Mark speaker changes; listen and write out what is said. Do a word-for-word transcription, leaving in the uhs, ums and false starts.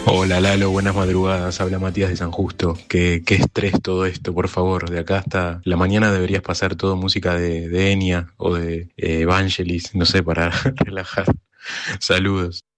Speaker 1: Hola Lalo, buenas madrugadas, habla Matías de San Justo. Qué, qué estrés todo esto, por favor. De acá hasta la mañana deberías pasar todo música de, de Enya o de eh, Vangelis, no sé, para relajar. Saludos.